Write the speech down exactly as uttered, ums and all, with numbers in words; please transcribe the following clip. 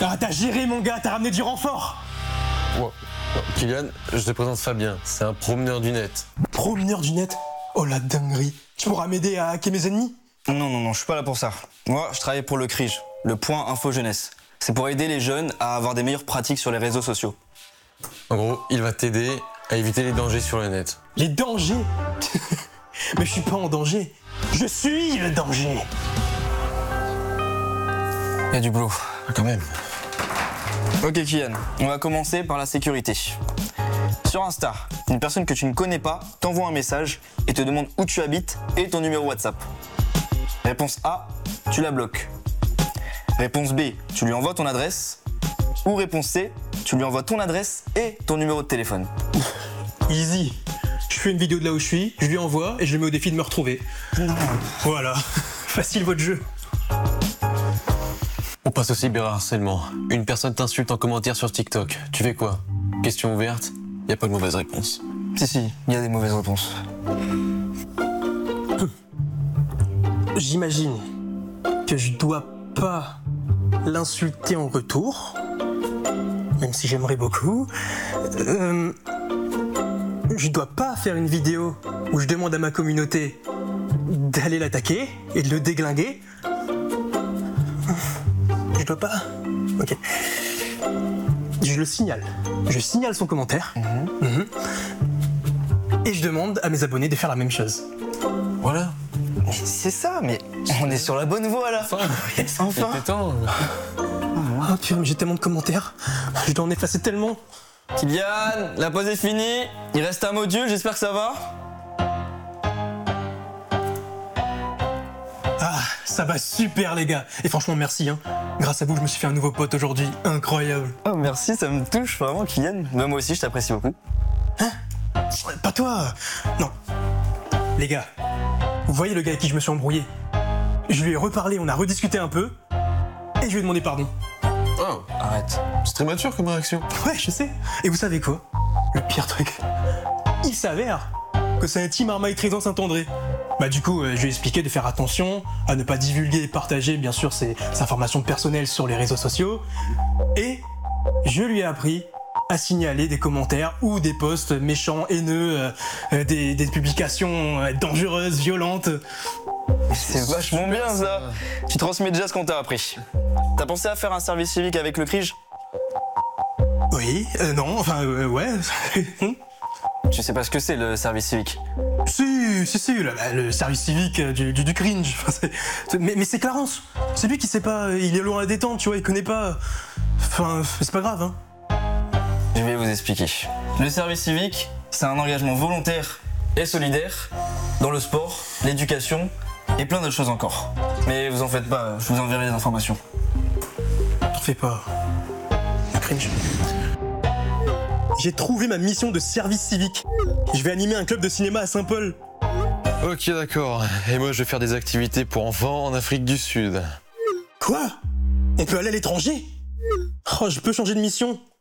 Ah, t'as géré, mon gars, t'as ramené du renfort. Wow. Kylian, je te présente Fabien, c'est un promeneur du net. Promeneur du net? Oh la dinguerie. Tu pourras m'aider à hacker mes ennemis? Non, non, non, je suis pas là pour ça. Moi, je travaille pour le C R I J, le Point Info Jeunesse. C'est pour aider les jeunes à avoir des meilleures pratiques sur les réseaux sociaux. En gros, il va t'aider à éviter les dangers sur le net. Les dangers? Mais je suis pas en danger. Je suis le danger. Il y a du boulot. Quand même. Ok Kylian, on va commencer par la sécurité. Sur Insta, une personne que tu ne connais pas t'envoie un message et te demande où tu habites et ton numéro WhatsApp. Réponse A, tu la bloques. Réponse B, tu lui envoies ton adresse. Ou réponse C, tu lui envoies ton adresse et ton numéro de téléphone. Easy. Je fais une vidéo de là où je suis, je lui envoie et je le mets au défi de me retrouver. Non. Voilà. Facile votre jeu. On passe au cyberharcèlement. Une personne t'insulte en commentaire sur TikTok. Tu fais quoi? Question ouverte, y a pas de mauvaise réponse. Si, si, il y a des mauvaises réponses. J'imagine que je dois pas l'insulter en retour, même si j'aimerais beaucoup. Euh, je dois pas faire une vidéo où je demande à ma communauté d'aller l'attaquer et de le déglinguer. Je dois pas. Ok. Je le signale. Je signale son commentaire. Mmh. Mmh. Et je demande à mes abonnés de faire la même chose. Voilà. Mais c'est ça, mais on est sur la bonne voie là. Enfin, Yes, enfin. il était temps. Oh purée, mais j'ai tellement de commentaires. Je dois en effacer tellement. Kylian, la pause est finie. Il reste un module, j'espère que ça va. Ah, ça va super les gars. Et franchement merci hein. Grâce à vous je me suis fait un nouveau pote aujourd'hui. Incroyable. Oh merci, ça me touche vraiment Kylian. Bah, moi aussi je t'apprécie beaucoup. Hein? Pas toi. Non. Les gars, vous voyez le gars avec qui je me suis embrouillé? Je lui ai reparlé, on a rediscuté un peu. Et je lui ai demandé pardon. Oh, Arrête. c'est très mature comme réaction. Ouais, je sais. Et vous savez quoi? Le pire truc. Il s'avère que c'est un team Armaille Trésor Saint-André. Bah du coup, euh, je lui ai expliqué de faire attention à ne pas divulguer et partager bien sûr ses, ses informations personnelles sur les réseaux sociaux. Et je lui ai appris à signaler des commentaires ou des posts méchants, haineux, euh, euh, des, des publications euh, dangereuses, violentes. C'est vachement bien ça. Tu transmets déjà ce qu'on t'a appris. T'as pensé à faire un service civique avec le C R I J? Oui, euh, non, enfin euh, ouais. Tu sais pas ce que c'est le service civique? Si, si, si, le, le service civique du, du, du cringe. Enfin, c'est- c'est- mais mais c'est Clarence. C'est lui qui sait pas, il est loin à la détente, tu vois, il connaît pas. Enfin, c'est pas grave, hein. Je vais vous expliquer. Le service civique, c'est un engagement volontaire et solidaire dans le sport, l'éducation et plein d'autres choses encore. Mais vous en faites pas, je vous enverrai les informations. T'en fais pas. Le cringe. J'ai trouvé ma mission de service civique. Je vais animer un club de cinéma à Saint-Paul. Ok, d'accord. Et moi, je vais faire des activités pour enfants en Afrique du Sud. Quoi? On peut aller à l'étranger? Oh, je peux changer de mission.